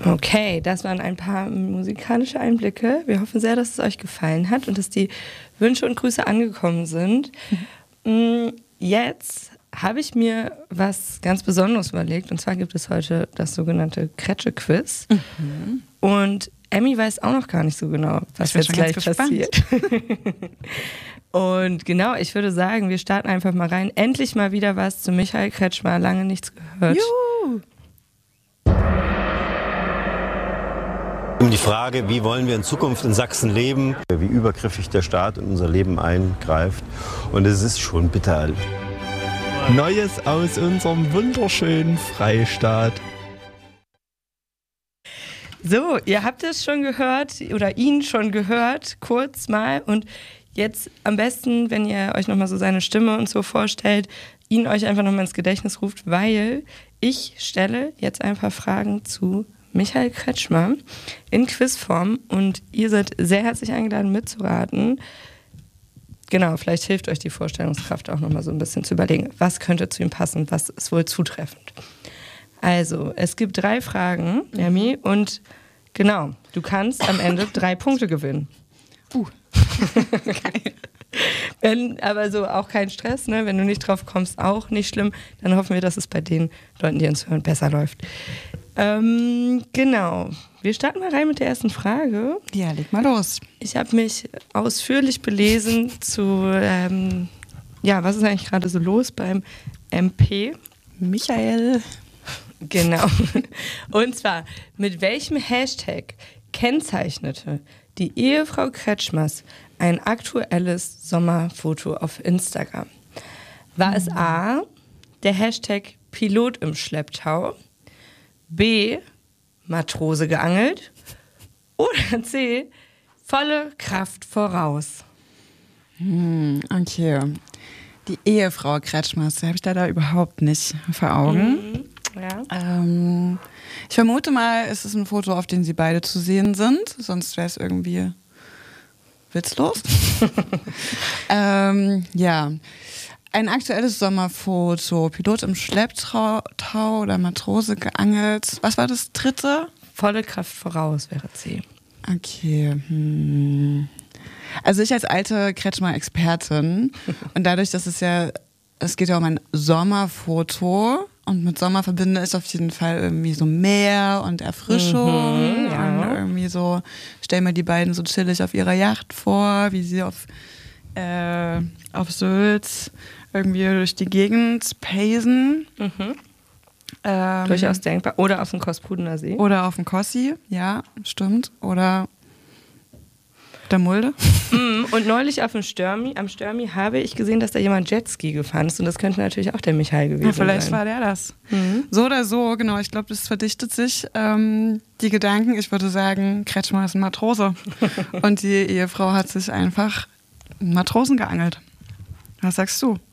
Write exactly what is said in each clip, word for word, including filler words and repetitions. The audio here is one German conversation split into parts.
Okay, das waren ein paar musikalische Einblicke. Wir hoffen sehr, dass es euch gefallen hat und dass die Wünsche und Grüße angekommen sind. Mhm. Jetzt habe ich mir was ganz Besonderes überlegt. Und zwar gibt es heute das sogenannte Kretsche-Quiz. Mhm. Und Emmy weiß auch noch gar nicht so genau, was jetzt gleich passiert. Und genau, ich würde sagen, wir starten einfach mal rein. Endlich mal wieder was zu Michael Kretschmer. Lange nichts gehört. Juhu! Um die Frage, wie wollen wir in Zukunft in Sachsen leben, wie übergriffig der Staat in unser Leben eingreift. Und es ist schon bitter. Neues aus unserem wunderschönen Freistaat. So, ihr habt es schon gehört oder ihn schon gehört, kurz mal. Und jetzt am besten, wenn ihr euch nochmal so seine Stimme und so vorstellt, ihn euch einfach nochmal ins Gedächtnis ruft, weil ich stelle jetzt ein paar Fragen zu Michael Kretschmer in Quizform und ihr seid sehr herzlich eingeladen mitzuraten. Genau, vielleicht hilft euch die Vorstellungskraft auch nochmal so ein bisschen zu überlegen, was könnte zu ihm passen, was ist wohl zutreffend. Also, es gibt drei Fragen, Emmy, und genau, du kannst am Ende drei Punkte gewinnen. Uh. Okay. Wenn, aber so auch kein Stress, ne? Wenn du nicht drauf kommst, auch nicht schlimm. Dann hoffen wir, dass es bei den Leuten, die uns hören, besser läuft. Ähm, genau. Wir starten mal rein mit der ersten Frage. Ja, leg mal los. Ich habe mich ausführlich belesen zu, ähm, ja, was ist eigentlich gerade so los beim M P? Michael. Genau. Und zwar, mit welchem Hashtag kennzeichnete die Ehefrau Kretschmers ein aktuelles Sommerfoto auf Instagram? War es A, der Hashtag Pilot im Schlepptau, B, Matrose geangelt oder C, volle Kraft voraus? Hm, okay. Die Ehefrau Kretschmers, die habe ich leider überhaupt nicht vor Augen. Mhm. Ja. Ähm, ich vermute mal, es ist ein Foto, auf dem sie beide zu sehen sind. Sonst wäre es irgendwie witzlos. ähm, ja. Ein aktuelles Sommerfoto. Pilot im Schlepptau oder Matrose geangelt. Was war das dritte? Volle Kraft voraus wäre C. Okay. Hm. Also ich als alte Kretschmer-Expertin und dadurch, dass es ja, es geht ja um ein Sommerfoto und mit Sommer verbinde ich auf jeden Fall irgendwie so Meer und Erfrischung Mhm, ja. und irgendwie so, stell mir die beiden so chillig auf ihrer Yacht vor, wie sie auf, äh, auf Sylt irgendwie durch die Gegend pacen. Mhm. Ähm, Durchaus denkbar. Oder auf dem Kospudener See. Oder auf dem Kossi, ja, stimmt. Oder der Mulde. Mm, und neulich auf dem Störmi, am Störmi habe ich gesehen, dass da jemand Jetski gefahren ist. Und das könnte natürlich auch der Michael gewesen Ja, vielleicht sein. war der das. Mhm. So oder so, genau. Ich glaube, das verdichtet sich. Ähm, die Gedanken, ich würde sagen, Kretschmer ist ein Matrose. Und die Ehefrau hat sich einfach einen Matrosen geangelt. Was sagst du?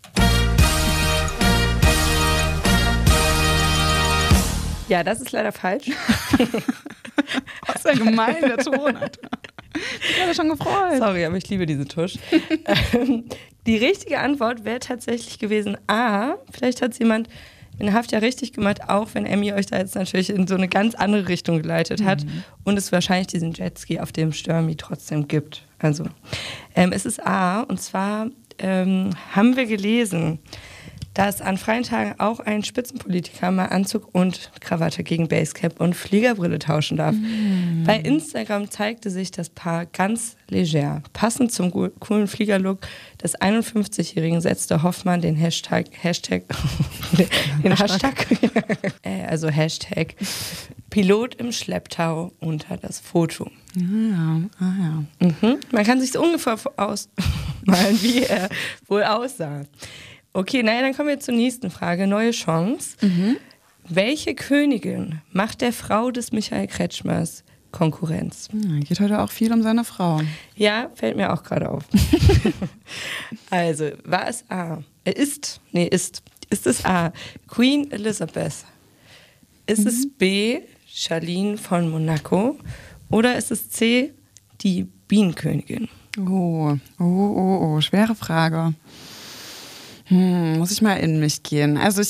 Ja, das ist leider falsch. Das ist ja gemein, der Ton, Alter. Ich habe schon gefreut. Sorry, aber ich liebe diese Tusch. ähm, die richtige Antwort wäre tatsächlich gewesen A. Vielleicht hat es jemand in Haft ja richtig gemacht, auch wenn Emmy euch da jetzt natürlich in so eine ganz andere Richtung geleitet hat mhm. und es wahrscheinlich diesen Jetski auf dem Störmi trotzdem gibt. Also, ähm, es ist A. Und zwar ähm, haben wir gelesen, dass an freien Tagen auch ein Spitzenpolitiker mal Anzug und Krawatte gegen Basecap und Fliegerbrille tauschen darf. Mm. Bei Instagram zeigte sich das Paar ganz leger. Passend zum coolen Fliegerlook des einundfünfzigjährigen setzte Hoffmann den Hashtag, Hashtag, den Hashtag, also Hashtag Pilot im Schlepptau unter das Foto. Ja, ah, ja. Mhm. Man kann sich so ungefähr ausmalen, wie er wohl aussah. Okay, naja, dann kommen wir zur nächsten Frage. Neue Chance. Mhm. Welche Königin macht der Frau des Michael Kretschmers Konkurrenz? Ja, geht heute auch viel um seine Frau. Ja, fällt mir auch gerade auf. Also, war es A? Äh, ist, nee, ist, ist es A, Queen Elizabeth? Ist mhm. es B, Charlene von Monaco? Oder ist es C, die Bienenkönigin? Oh, oh, oh, oh, schwere Frage. Hm, muss ich mal in mich gehen. Also ich,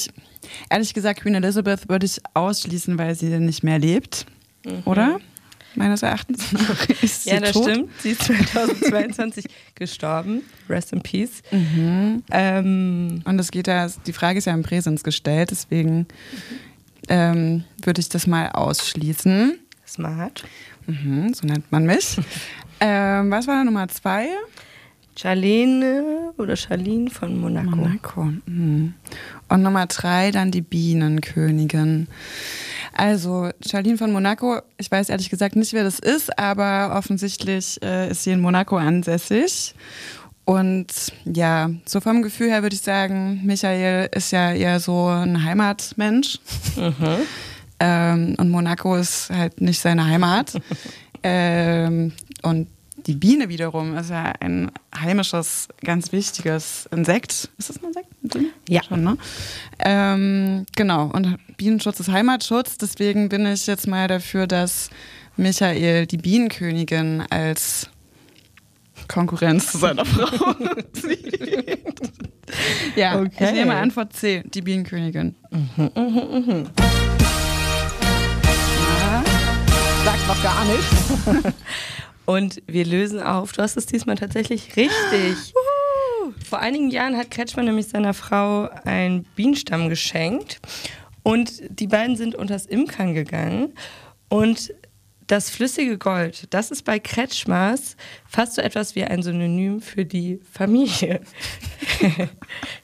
Ehrlich gesagt, Queen Elizabeth würde ich ausschließen, weil sie nicht mehr lebt, Mhm. oder? Meines Erachtens ist sie Ja, das tot. stimmt. Sie ist zweitausendzweiundzwanzig gestorben. Rest in Peace. Mhm. Ähm, Und es geht da, die Frage ist ja im Präsens gestellt, deswegen ähm, würde ich das mal ausschließen. smart. Mhm, so nennt man mich. ähm, was war da Nummer zwei? Charlene oder Charlene von Monaco. Monaco. Mhm. Und Nummer drei dann die Bienenkönigin. Also Charlene von Monaco, ich weiß ehrlich gesagt nicht, wer das ist, aber offensichtlich äh, ist sie in Monaco ansässig. Und ja, so vom Gefühl her würde ich sagen, Michael ist ja eher so ein Heimatmensch. Mhm. Ähm, und Monaco ist halt nicht seine Heimat. ähm, und die Biene wiederum ist ja ein heimisches, ganz wichtiges Insekt. Ist das ein Insekt? Ja. Schon, ne? Ähm, genau, und Bienenschutz ist Heimatschutz. Deswegen bin ich jetzt mal dafür, dass Michael die Bienenkönigin als Konkurrenz zu seiner Frau sieht. Ja, Okay. ich nehme Antwort C, die Bienenkönigin. Mhm, mhm, mhm. Ja, sagt noch gar nicht. Und wir lösen auf. Du hast es diesmal tatsächlich richtig. Vor einigen Jahren hat Kretschmann nämlich seiner Frau einen Bienenstamm geschenkt. Und die beiden sind unters Imkern gegangen. Und das flüssige Gold, das ist bei Kretschmers fast so etwas wie ein Synonym für die Familie.